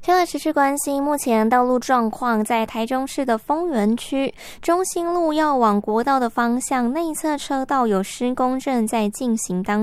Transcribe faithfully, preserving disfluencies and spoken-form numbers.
现在持续关心目前道路状况，在台中市的丰原区中心路要往国道的方向内侧车道有施工正在进行当